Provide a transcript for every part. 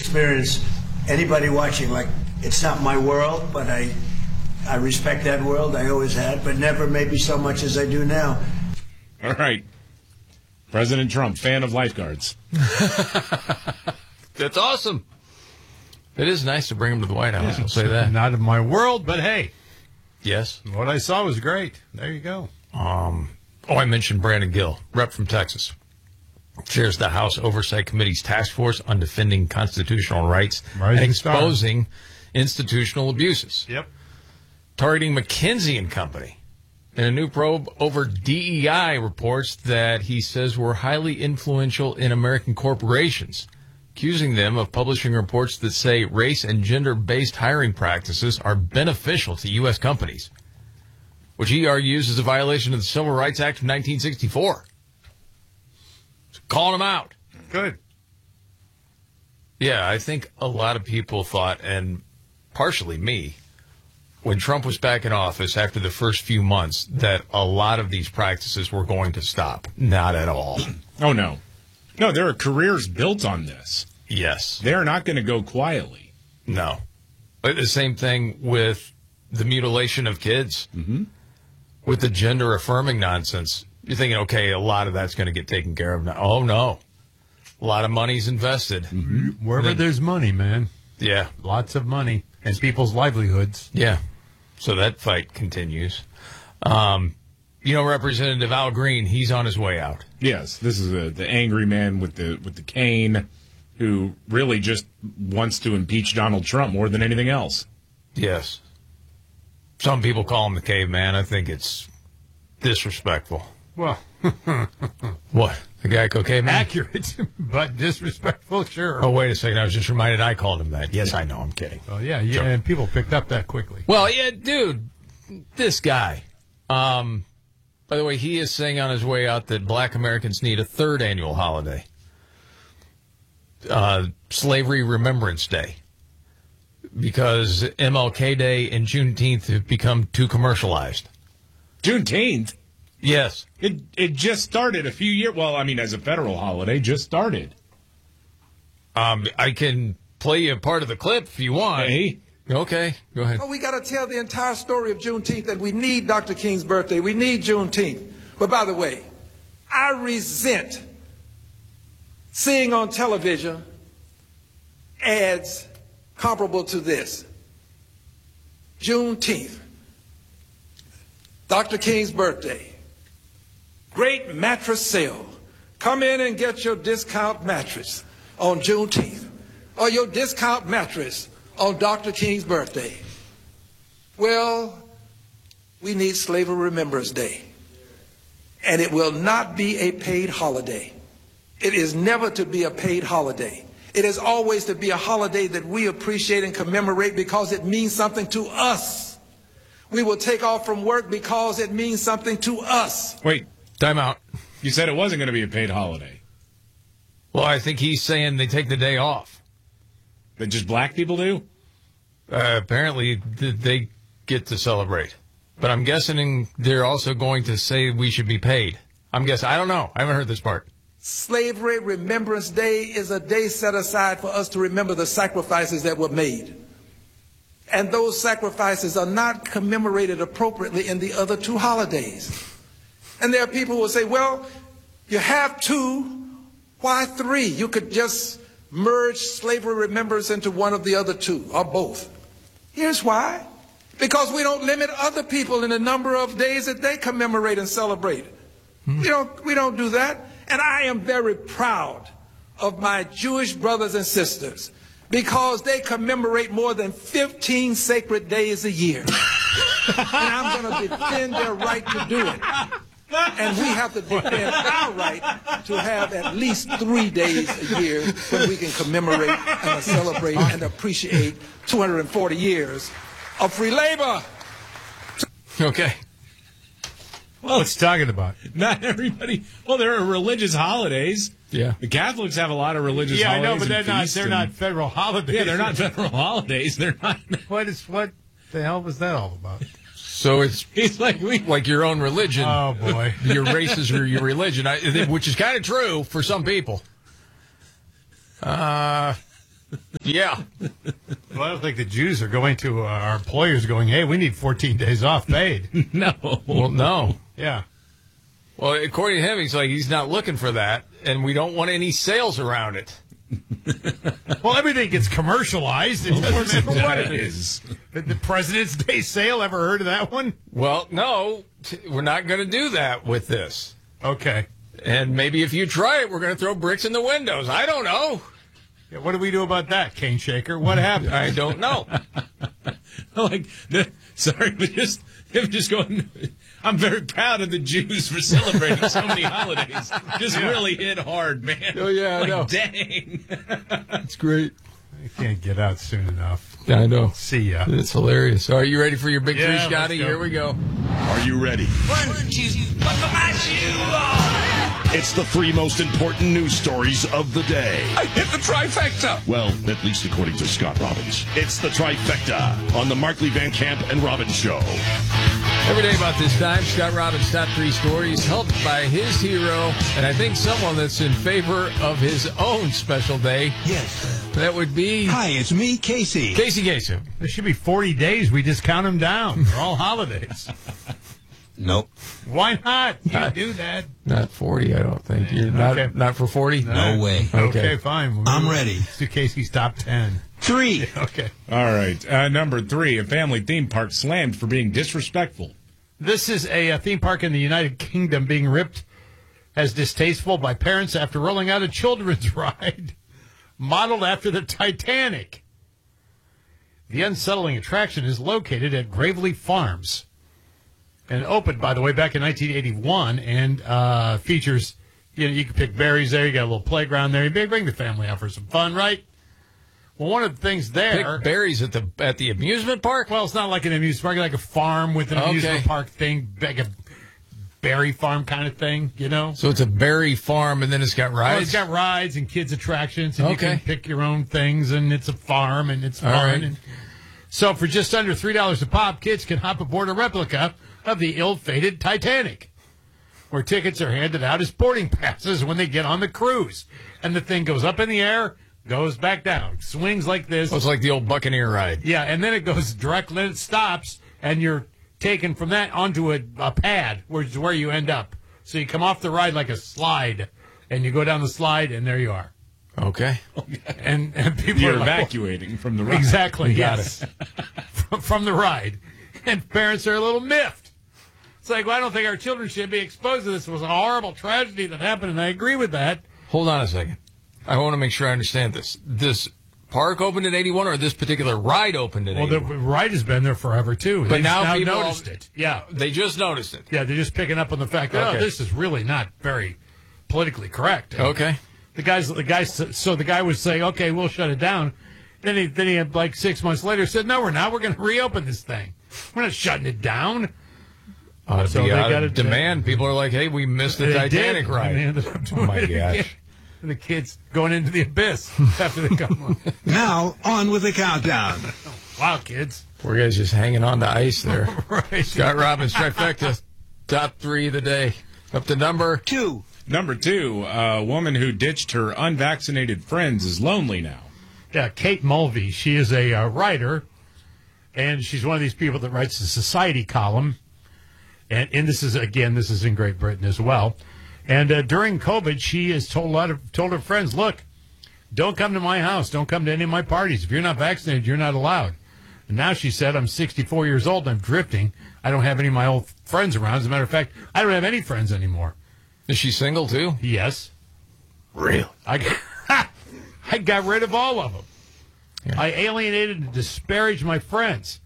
experience anybody watching, like, it's not my world, but I respect that world. I always had, but never maybe so much as I do now. All right. President Trump, fan of lifeguards. That's awesome. It is nice to bring him to the White House. Yeah, I'll say that. Not in my world, but hey. Yes. What I saw was great. There you go. I mentioned Brandon Gill, rep from Texas. Chairs the House Oversight Committee's task force on defending constitutional rights and exposing institutional abuses. Yep. Targeting McKinsey and Company. In a new probe over DEI reports that he says were highly influential in American corporations, accusing them of publishing reports that say race and gender-based hiring practices are beneficial to U.S. companies, which he argues is a violation of the Civil Rights Act of 1964. So calling him out. Good. Yeah, I think a lot of people thought, and partially me, when Trump was back in office after the first few months, that a lot of these practices were going to stop. Not at all. Oh, no. No, there are careers built on this. Yes. They're not going to go quietly. No. But the same thing with the mutilation of kids, with the gender-affirming nonsense. You're thinking, okay, a lot of that's going to get taken care of now. Oh, no. A lot of money's invested. Wherever there's money, man. Yeah. Lots of money. And people's livelihoods. Yeah. So that fight continues. Representative Al Green, he's on his way out. Yes, this is the angry man with the cane who really just wants to impeach Donald Trump more than anything else. Yes. Some people call him the caveman. I think it's disrespectful. Well, what? The guy caveman? Accurate, but disrespectful, sure. Oh, wait a second. I was just reminded I called him that. Yes, I know. I'm kidding. Oh, yeah, and people picked up that quickly. Well, yeah, dude, this guy. By the way, he is saying on his way out that black Americans need a third annual holiday. Slavery Remembrance Day. Because MLK Day and Juneteenth have become too commercialized. Juneteenth? Yes. It just started a few years. Well, I mean, as a federal holiday, just started. I can play you a part of the clip if you want. Hey. Okay, go ahead. We got to tell the entire story of Juneteenth, that we need Dr. King's birthday. We need Juneteenth. But by the way, I resent seeing on television ads comparable to this. Juneteenth, Dr. King's birthday, great mattress sale. Come in and get your discount mattress on Juneteenth, or your discount mattress on Dr. King's birthday. Well, we need Slavery Remembrance Day. And it will not be a paid holiday. It is never to be a paid holiday. It is always to be a holiday that we appreciate and commemorate because it means something to us. We will take off from work because it means something to us. Wait, time out. You said it wasn't going to be a paid holiday. Well, I think he's saying they take the day off. That just black people do? Apparently, they get to celebrate. But I'm guessing they're also going to say we should be paid. I'm guessing. I don't know. I haven't heard this part. Slavery Remembrance Day is a day set aside for us to remember the sacrifices that were made. And those sacrifices are not commemorated appropriately in the other two holidays. And there are people who will say, well, you have two, why three? You could just merge slavery remembrance into one of the other two, or both. Here's why. Because we don't limit other people in the number of days that they commemorate and celebrate. We don't do that. And I am very proud of my Jewish brothers and sisters because they commemorate more than 15 sacred days a year. And I'm going to defend their right to do it. And we have to defend our right to have at least 3 days a year when we can commemorate and celebrate and appreciate 240 years of free labor. Okay. Well, what's he talking about? Not everybody. Well, there are religious holidays. Yeah. The Catholics have a lot of religious holidays. Yeah, I know, but they're not federal holidays. Yeah, they're not federal holidays. They're not. What the hell was that all about? So it's like your own religion. Oh, boy. Your race is your religion, which is kind of true for some people. Yeah. Well, I don't think the Jews are going to our employers going, hey, we need 14 days off paid. No. Well, no. Yeah. Well, according to him, he's like, he's not looking for that, and we don't want any sales around it. Well, everything gets commercialized. It doesn't matter what it is. The President's Day sale, ever heard of that one? Well, no, we're not going to do that with this. Okay. And maybe if you try it, we're going to throw bricks in the windows. I don't know. Yeah, what do we do about that, Cane Shaker? What happened? I don't know. Sorry, but him just going, I'm very proud of the Jews for celebrating so many holidays. Just really hit hard, man. Oh, yeah, I know. Dang. It's great. I can't get out soon enough. Yeah, I know. See ya. It's hilarious. Are you ready for your big three, Yeah, Scotty? let's go. Here we go. Are you ready? 1, 2, buckle my shoe. It's the 3 most important news stories of the day. I hit the trifecta. Well, at least according to Scott Robbins. It's the Trifecta on the Markley, Van Camp, and Robbins Show. Every day about this time, Scott Robbins' top 3 stories, helped by his hero, and I think someone that's in favor of his own special day. Yes. That would be Hi, it's me, Casey. Casey Kasem. There should be 40 days. We just count them down. They're all holidays. Nope. Why not? You do that. Not 40, I don't think. You're Okay. not for 40? No way. Okay, fine. I'm ready. Let's do Casey's top 10. 3. Okay. All right. Number 3, a family theme park slammed for being disrespectful. This is a theme park in the United Kingdom being ripped as distasteful by parents after rolling out a children's ride modeled after the Titanic. The unsettling attraction is located at Gravely Farms and opened, by the way, back in 1981 and features, you can pick berries there. You got a little playground there. You bring the family out for some fun, right? Well, one of the things there... Pick berries at the amusement park? Well, it's not like an amusement park, like a farm with an amusement park thing, like a berry farm kind of thing, you know? So it's a berry farm, and then it's got rides? Well, it's got rides and kids' attractions, and you Okay. can pick your own things, and it's a farm, and it's All fun. right. And so for just under $3 a pop, kids can hop aboard a replica of the ill-fated Titanic, where tickets are handed out as boarding passes when they get on the cruise. And the thing goes up in the air, goes back down, swings like this. Oh, it's like the old Buccaneer ride. Yeah, and then it goes direct, then it stops, and you're taken from that onto a pad, which is where you end up. So you come off the ride like a slide, and you go down the slide, and there you are. Okay. And people You're are like, evacuating from the ride. exactly, Got yes. from the ride. And parents are a little miffed. It's like, well, I don't think our children should be exposed to this. It was a horrible tragedy that happened, and I agree with that. Hold on a second. I want to make sure I understand this. This park opened in 81, or this particular ride opened in Well, the 81? ride has been there forever, too. But They've now just people noticed it. Yeah. They just noticed it. Yeah, they're just picking up on the fact that, Okay. oh, this is really not very politically correct. Okay. The guy was saying, okay, we'll shut it down. Then he had like 6 months later said, no, we're not. We're going to reopen this thing. We're not shutting it down. So So they they got gotta a demand. People are like, hey, we missed the They Titanic did, ride. and they ended up doing Oh, my it again. gosh. And the kids going into the abyss after they come on. Now, on with the countdown. Wow, kids. Poor guy's just hanging on to ice there. Right. Scott Robbins, trifecta, top 3 of the day. Up to number 2. Number 2, a woman who ditched her unvaccinated friends is lonely now. Yeah, Kate Mulvey. She is a writer, and she's one of these people that writes the Society column. And this is in Great Britain as well. And during COVID, she has told her friends, look, don't come to my house. Don't come to any of my parties. If you're not vaccinated, you're not allowed. And now she said, I'm 64 years old. And I'm drifting. I don't have any of my old friends around. As a matter of fact, I don't have any friends anymore. Is she single, too? Yes. Really? I got rid of all of them. Yeah. I alienated and disparaged my friends.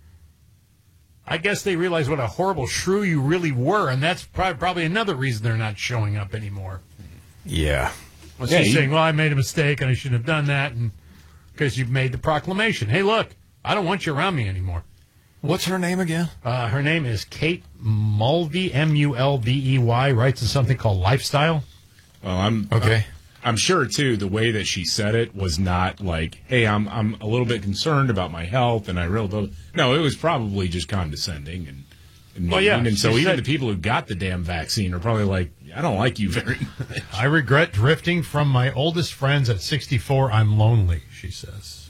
I guess they realized what a horrible shrew you really were, and that's probably another reason they're not showing up anymore. Yeah. Well, Yeah, she's you- saying, well, I made a mistake, and I shouldn't have done that, and because you've made the proclamation. Hey, look, I don't want you around me anymore. What's her name again? Her name is Kate Mulvey, Mulvey, writes in something called Lifestyle. Well, I'm sure too the way that she said it was not like, hey, I'm a little bit concerned about my health and I really no, it was probably just condescending and mean. yeah, And so she even said- the people who got the damn vaccine are probably like, I don't like you very much. I regret drifting from my oldest friends at 64. I'm lonely, she says.